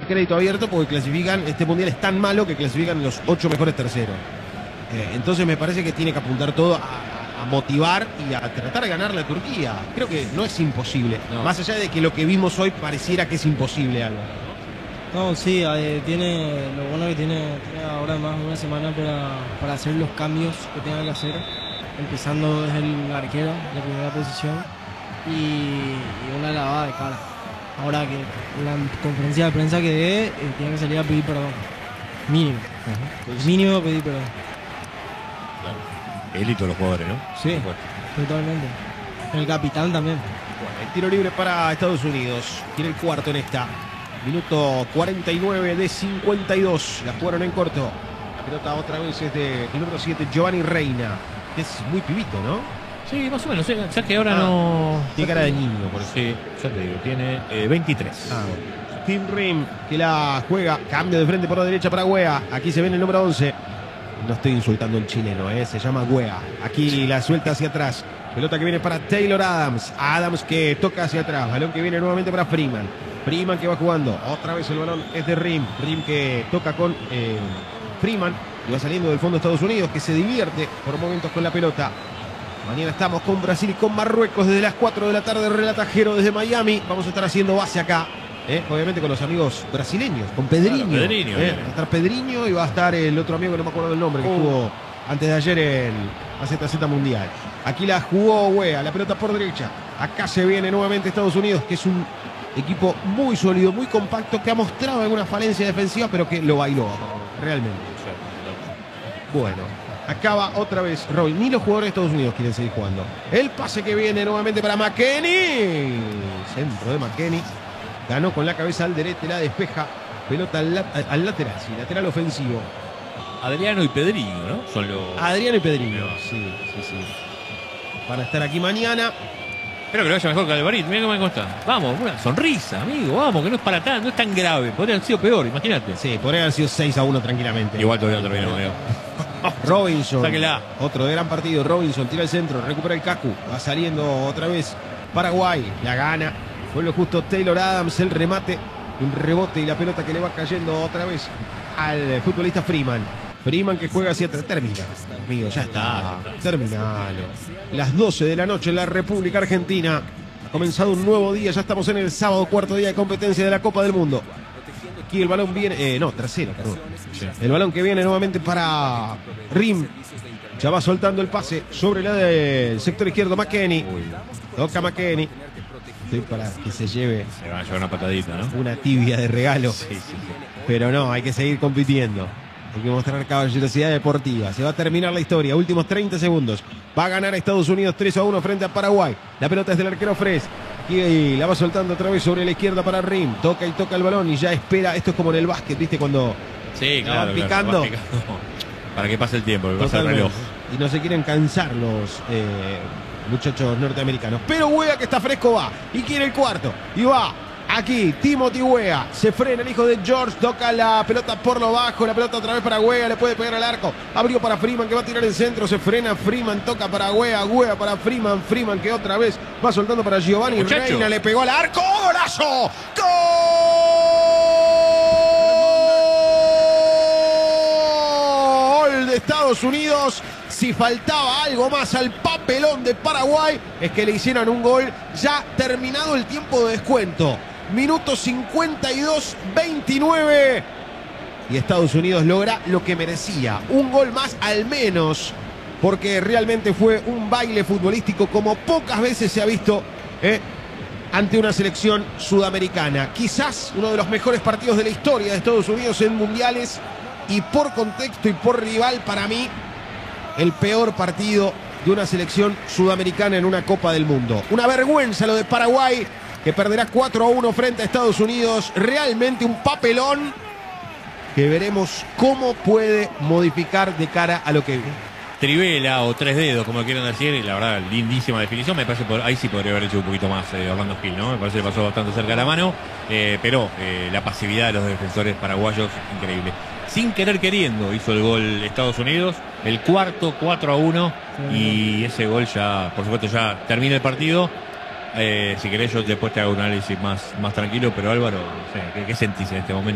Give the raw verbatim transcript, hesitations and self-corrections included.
crédito abierto porque clasifican, este mundial es tan malo que clasifican los ocho mejores terceros. Eh, entonces me parece que tiene que apuntar todo a, a motivar y a tratar de ganarle a Turquía. Creo que no es imposible, no. Más allá de que lo que vimos hoy pareciera que es imposible algo. No, sí, eh, tiene, lo bueno que tiene, tiene ahora más de una semana para, para hacer los cambios que tenga que hacer, empezando desde el arquero, la primera posición, y, y una lavada de cara. Ahora que la conferencia de prensa que dé, eh, tiene que salir a pedir perdón. Mínimo. Uh-huh. Mínimo pedir perdón. Claro. Él y todos los jugadores, ¿no? Sí, totalmente. El capitán también. Bueno, el tiro libre para Estados Unidos. Tiene el cuarto en esta. Minuto cuarenta y nueve de cincuenta y dos. La jugaron en corto. La pelota otra vez es de el número siete, Giovanni Reina. Que es muy pibito, ¿no? Sí, más o menos. Ya que ahora ah, no... Tiene cara de niño, por eso. Sí, ya te digo. Tiene eh, veintitrés. Ah, bueno. Tim Rim, que la juega. Cambio de frente por la derecha para Guea. Aquí se viene el número once. No estoy insultando al chileno, ¿eh? Se llama Guea. Aquí la suelta hacia atrás. Pelota que viene para Taylor Adams. Adams que toca hacia atrás. Balón que viene nuevamente para Freeman. Freeman que va jugando. Otra vez el balón es de Rim. Rim que toca con eh, Freeman. Y va saliendo del fondo de Estados Unidos, que se divierte por momentos con la pelota. Mañana estamos con Brasil y con Marruecos desde las cuatro de la tarde. Relata Jero desde Miami. Vamos a estar haciendo base acá. ¿eh? Obviamente con los amigos brasileños. Con Pedrinho. Claro, Pedrinho ¿eh? Va a estar Pedrinho y va a estar el otro amigo que no me acuerdo del nombre, que uh. estuvo antes de ayer en la Z Z Mundial. Aquí la jugó Guea. La pelota por derecha. Acá se viene nuevamente Estados Unidos, que es un equipo muy sólido, muy compacto, que ha mostrado alguna falencia defensiva, pero que lo bailó realmente. Bueno, acaba otra vez Robin. Ni los jugadores de Estados Unidos quieren seguir jugando. El pase que viene nuevamente para McKennie. Centro de McKennie. Ganó con la cabeza al derecho, la despeja. Pelota al, al lateral, sí, lateral ofensivo. Adriano y Pedrinho, ¿no? Son los... Adriano y Pedrinho, sí, sí, sí. Van a estar aquí mañana. Espero que lo vaya mejor que Alvarito. Mira cómo está. Vamos, una sonrisa, amigo. Vamos, que no es para tanto, no es tan grave. Podría haber sido peor, imagínate. Sí, podría haber sido seis a uno tranquilamente. Igual todavía no terminó, amigo. Robinson. Sáquela. Otro de gran partido. Robinson tira el centro, recupera el Cacu. Va saliendo otra vez Paraguay. La gana. Fue lo justo Taylor Adams. El remate. Un rebote y la pelota que le va cayendo otra vez al futbolista Freeman. Freeman que juega hacia atrás. Termina, amigo, ya está. Terminalo. Las doce de la noche en la República Argentina. Ha comenzado un nuevo día. Ya estamos en el sábado, cuarto día de competencia de la Copa del Mundo. Aquí el balón viene. Eh, no, tercero, perdón. El balón que viene nuevamente para Rim. Ya va soltando el pase sobre la del sector izquierdo. McKennie. Toca McKennie. Estoy para que se lleve. Se va a llevar una patadita, ¿no? Una tibia de regalo. Sí, sí, sí. Pero no, hay que seguir compitiendo. Hay que mostrar caballerosidad deportiva. Se va a terminar la historia. Últimos treinta segundos. Va a ganar Estados Unidos tres a uno frente a Paraguay. La pelota es del arquero Fres. Y la va soltando otra vez sobre la izquierda para Rim. Toca y toca el balón y ya espera. Esto es como en el básquet, ¿viste? Cuando sí, claro, van picando. Claro, para que pase el tiempo, que pase el reloj. Y no se quieren cansar los eh, muchachos norteamericanos. Pero Guea, que está fresco, va. Y quiere el cuarto. Y va. Aquí, Timothy Guea, se frena el hijo de George, toca la pelota por lo bajo, la pelota otra vez para Guea, le puede pegar al arco, abrió para Freeman que va a tirar el centro, se frena Freeman, toca para Guea, Guea para Freeman, Freeman que otra vez va soltando para Giovanni Muchacho. Reina, le pegó al arco, ¡golazo! ¡Gol de Estados Unidos! Si faltaba algo más al papelón de Paraguay, es que le hicieran un gol ya terminado el tiempo de descuento. Minuto cincuenta y dos veintinueve. Y Estados Unidos logra lo que merecía. Un gol más al menos. Porque realmente fue un baile futbolístico como pocas veces se ha visto ¿eh? ante una selección sudamericana. Quizás uno de los mejores partidos de la historia de Estados Unidos en mundiales. Y por contexto y por rival, para mí, el peor partido de una selección sudamericana en una Copa del Mundo. Una vergüenza lo de Paraguay, que perderá cuatro a uno frente a Estados Unidos. Realmente un papelón que veremos cómo puede modificar de cara a lo que viene. Trivela o tres dedos, como quieran decir, y la verdad, lindísima definición. Me parece por ahí sí podría haber hecho un poquito más eh, Orlando Gil, ¿no? Me parece que pasó bastante cerca de la mano, eh, pero eh, la pasividad de los defensores paraguayos, increíble. Sin querer queriendo hizo el gol Estados Unidos, el cuarto, cuatro a uno, y ese gol ya, por supuesto, ya termina el partido. Eh, si querés yo después te hago un análisis más, más tranquilo, pero Álvaro, no sé, ¿qué, qué sentís en este momento?